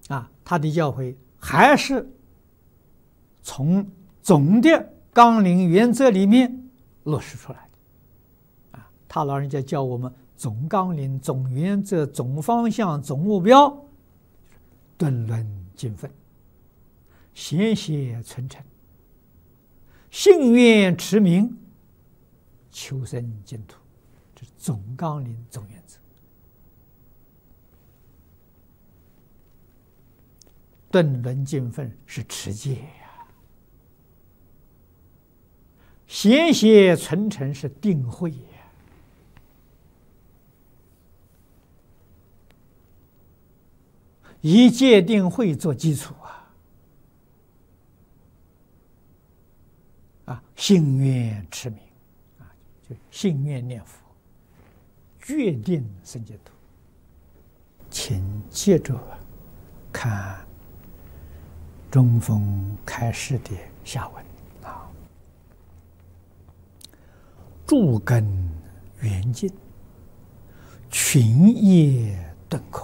他的教诲还是从总的纲领原则里面落实出来的。他老人家教我们总纲领、总原则、总方向、总目标，顿论尽分，贤邪存诚，信愿持名，求生净土，这是总纲领、总原则。顿论尽分是持戒呀，贤邪存诚是定慧呀。以戒定慧做基础信愿持名就信愿念佛，决定生净土。请接着看中峰开示的下文诸根圆净，群业顿空，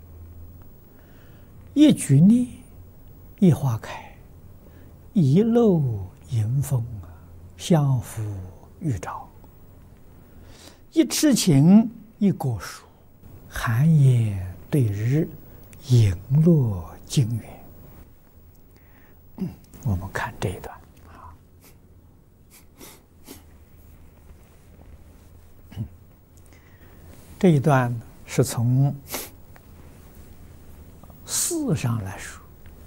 一举念，一花开，一漏迎风，相扶玉照，一痴情，一果树，寒夜对日，影落经远。我们看这一段这一段是从事上来说，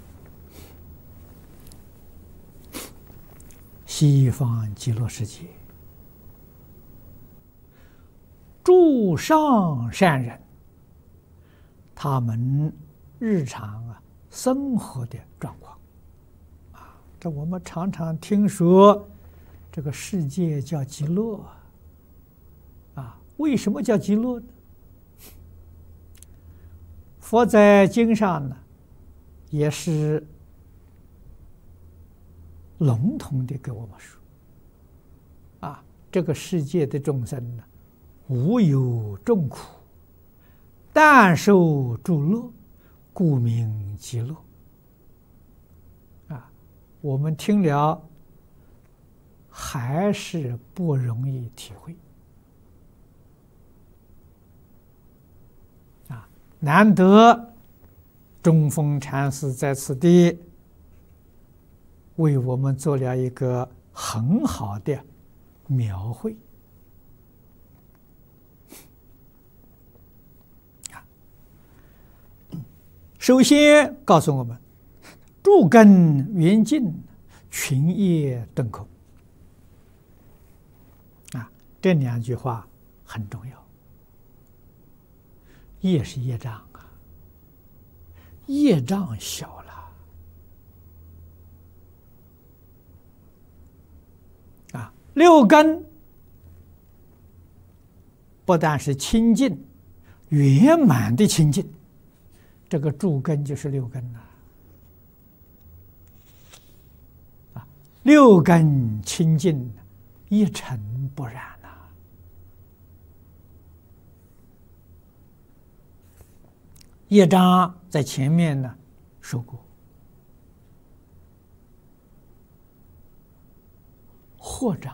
西方极乐世界诸上善人，他们日常生活的状况这我们常常听说这个世界叫极乐为什么叫极乐呢？佛在经上呢，也是笼统的给我们说这个世界的众生呢，无有众苦，但受诸乐，故名极乐。我们听了还是不容易体会难得中峰禅师在此地为我们做了一个很好的描绘首先告诉我们诸根圆净，群业顿空这两句话很重要。业是业障业障小了六根不但是清净圆满的清净，这个诸根就是六根六根清净，一尘不染业障在前面呢说过，祸障、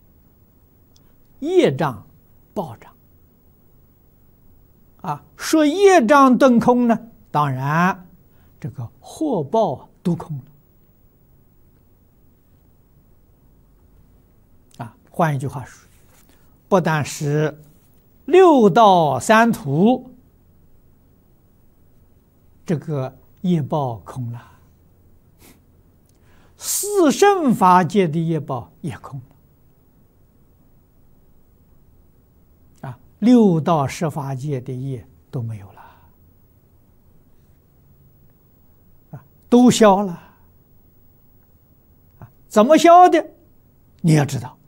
业障、报障说业障顿空呢，当然这个祸报都空了换一句话说，不但是六道三途这个业报空了，四圣法界的业报也空了六道十法界的业都没有了都消了怎么消的？你要知道，